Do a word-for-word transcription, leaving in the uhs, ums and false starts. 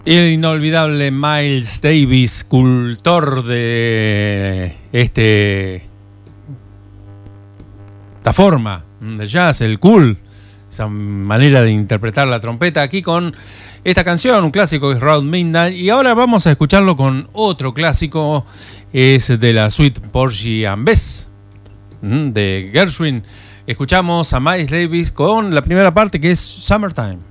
El inolvidable Miles Davis, cultor de este esta forma de jazz, el cool, esa manera de interpretar la trompeta, aquí con esta canción, un clásico que es Round Midnight. Y ahora vamos a escucharlo con otro clásico, es de la suite Porgy and Bess de Gershwin. Escuchamos a Miles Davis con la primera parte, que es Summertime.